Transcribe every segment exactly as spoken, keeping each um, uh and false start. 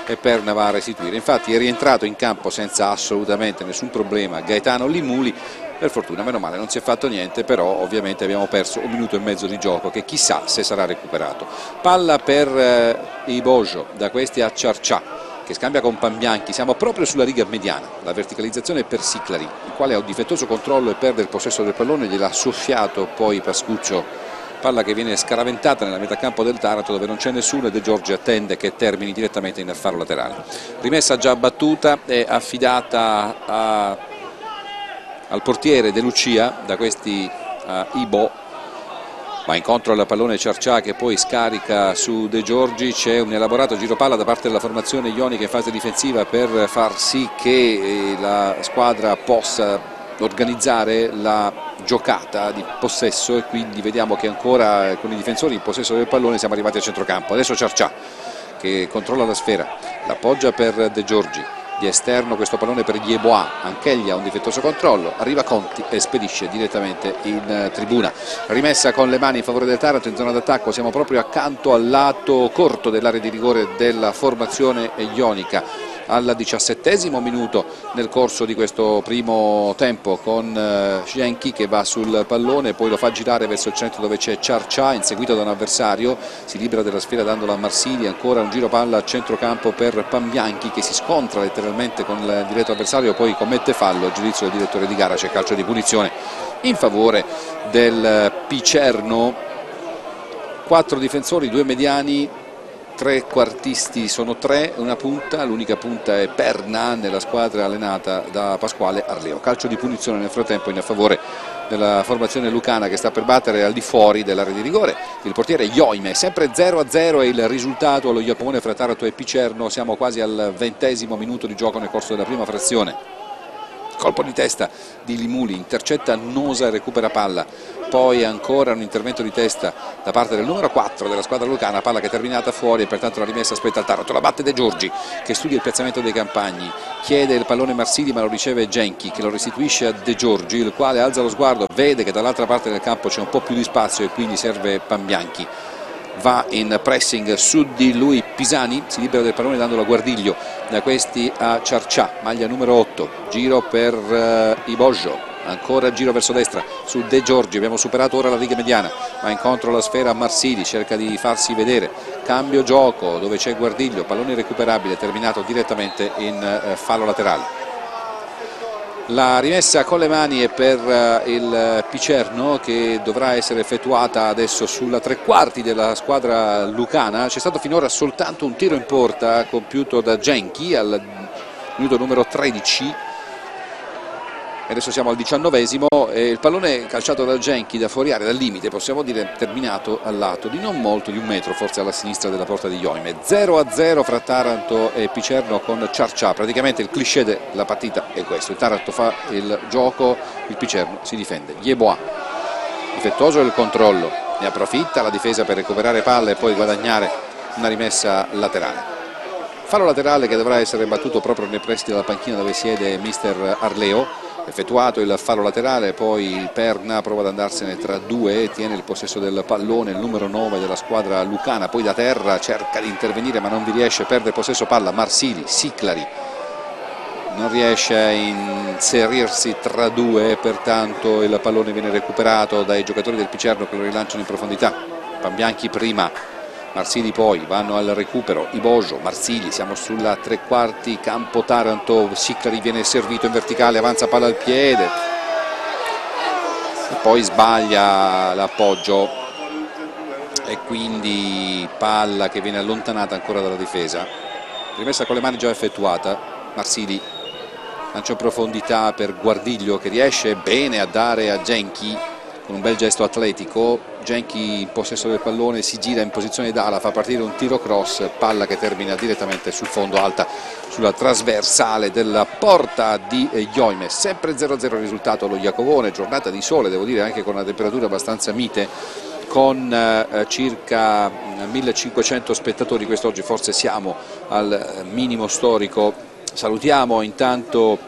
e Perna va a restituire. Infatti è rientrato in campo senza assolutamente nessun problema Gaetano Limuli. Per fortuna, meno male, non si è fatto niente, però ovviamente abbiamo perso un minuto e mezzo di gioco che chissà se sarà recuperato. Palla per eh, Ibojo, da questi a Ciarcià, che scambia con Pambianchi. Siamo proprio sulla riga mediana, la verticalizzazione è per Siclari, il quale ha un difettoso controllo e perde il possesso del pallone, gliel'ha soffiato poi Pascuccio. Palla che viene scaraventata nella metà campo del Taranto dove non c'è nessuno e De Giorgi attende che termini direttamente in faro laterale. Rimessa già battuta e affidata a, al portiere De Lucia, da questi a Ibo. Va incontro al pallone Ciarcià che poi scarica su De Giorgi. C'è un elaborato giro palla da parte della formazione ionica in fase difensiva per far sì che la squadra possa organizzare la giocata di possesso, e quindi vediamo che ancora con i difensori in possesso del pallone siamo arrivati a centrocampo. Adesso Ciarcià che controlla la sfera, l'appoggia per De Giorgi, di esterno questo pallone per Yeboah, anch'egli ha un difettoso controllo, arriva Conti e spedisce direttamente in tribuna. Rimessa con le mani in favore del Taranto in zona d'attacco, siamo proprio accanto al lato corto dell'area di rigore della formazione ionica. Al diciassettesimo minuto nel corso di questo primo tempo, con Genchi che va sul pallone, poi lo fa girare verso il centro dove c'è Ciarcià, inseguito da un avversario, si libera della sfera dandola a Marsili, ancora un giro palla a centrocampo per Pambianchi che si scontra letteralmente con il diretto avversario, poi commette fallo. A giudizio del direttore di gara c'è calcio di punizione in favore del Picerno. Quattro difensori, due mediani, tre quartisti, sono tre, una punta, l'unica punta è Perna nella squadra allenata da Pasquale Arleo. Calcio di punizione nel frattempo in favore della formazione lucana che sta per battere al di fuori dell'area di rigore il portiere Ioime. Sempre zero a zero è il risultato allo Iacomone fra Taranto e Picerno, siamo quasi al ventesimo minuto di gioco nel corso della prima frazione. Colpo di testa di Limuli, intercetta Nosa e recupera palla, poi ancora un intervento di testa da parte del numero quattro della squadra lucana, palla che è terminata fuori e pertanto la rimessa aspetta al Taranto. La batte De Giorgi che studia il piazzamento dei compagni, chiede il pallone Marsili ma lo riceve Genchi che lo restituisce a De Giorgi, il quale alza lo sguardo, vede che dall'altra parte del campo c'è un po' più di spazio e quindi serve Pambianchi. Va in pressing su di lui Pisani, si libera del pallone dandolo a Guardiglio, da questi a Ciarcià, maglia numero otto, giro per uh, Ibojo, ancora giro verso destra su De Giorgi, abbiamo superato ora la riga mediana, va incontro alla sfera a Marsili, cerca di farsi vedere, cambio gioco dove c'è Guardiglio, pallone recuperabile terminato direttamente in uh, fallo laterale. La rimessa con le mani è per il Picerno che dovrà essere effettuata adesso sulla tre quarti della squadra lucana. C'è stato finora soltanto un tiro in porta compiuto da Genchi al minuto numero tredici. Adesso siamo al diciannovesimo e il pallone calciato da Genchi da fuori area, dal limite, possiamo dire terminato al lato di non molto, di un metro forse alla sinistra della porta di Ioime. zero a zero fra Taranto e Picerno con Ciarcià, praticamente il cliché della partita è questo: il Taranto fa il gioco, il Picerno si difende. Yeboah, difettoso il controllo, ne approfitta la difesa per recuperare palla e poi guadagnare una rimessa laterale. Fallo laterale che dovrà essere battuto proprio nei pressi della panchina dove siede mister Arleo. Effettuato il fallo laterale, poi Perna prova ad andarsene tra due, tiene il possesso del pallone il numero nove della squadra lucana, poi da terra cerca di intervenire ma non vi riesce, perde il possesso palla Marsili, Siclari non riesce a inserirsi tra due, pertanto il pallone viene recuperato dai giocatori del Picerno che lo rilanciano in profondità. Pambianchi prima, Marsili poi, vanno al recupero, Ibojo, Marsili, siamo sulla tre quarti, campo Taranto, Siclari viene servito in verticale, avanza palla al piede e poi sbaglia l'appoggio e quindi palla che viene allontanata ancora dalla difesa. Rimessa con le mani già effettuata, Marsili lancia in profondità per Guardiglio che riesce bene a dare a Genchi con un bel gesto atletico. Genchi in possesso del pallone, si gira in posizione d'ala, fa partire un tiro cross, palla che termina direttamente sul fondo alta sulla trasversale della porta di Ioime. Sempre zero a zero il risultato allo Iacovone, giornata di sole devo dire, anche con una temperatura abbastanza mite, con eh, circa millecinquecento spettatori. Quest'oggi forse siamo al minimo storico. Salutiamo intanto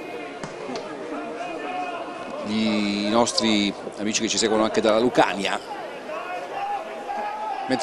i nostri amici che ci seguono anche dalla Lucania,